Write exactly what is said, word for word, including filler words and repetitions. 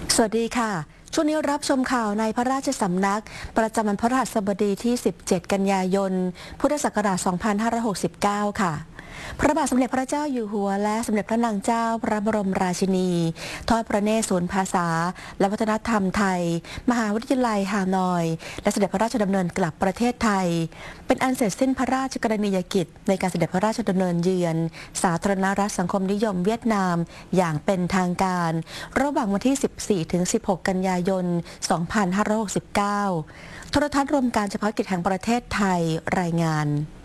สวัสดีค่ะช่วงนี้รับชมข่าวในพระราชสำนักประจำวันพฤหัสบดีที่ สิบเจ็ด กันยายน พุทธศักราช สองพันห้าร้อยหกสิบเก้า ค่ะ พระบาทสมเด็จพระเจ้าอยู่หัวและสมเด็จพระนางเจ้าพระบรมราชินีทอดพระเนตรศูนย์ภาษาและวัฒนธรรมไทยมหาวิทยาลัยฮานอยและเสด็จพระราชดำเนินกลับประเทศไทยเป็นอันเสร็จสิ้นพระราชกรณียกิจในการเสด็จพระราชดำเนินเยือนสาธารณรัฐสังคมนิยมเวียดนามอย่างเป็นทางการระหว่างวันที่ สิบสี่ ถึง สิบหก กันยายน สองพันห้าร้อยหกสิบเก้า โทรทัศน์รวมการเฉพาะกิจแห่งประเทศไทยรายงาน